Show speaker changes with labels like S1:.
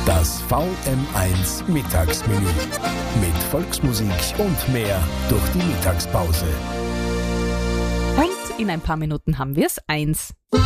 S1: Das VM1 Mittagsmenü. Mit Volksmusik und mehr durch die Mittagspause.
S2: Und in ein paar Minuten haben wir es 1.